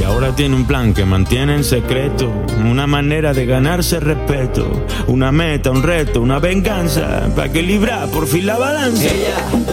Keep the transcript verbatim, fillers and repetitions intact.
Y ahora tiene un plan que mantiene en secreto, una manera de ganarse respeto, una meta, un reto, una venganza, para equilibrar por fin la balanza. Ella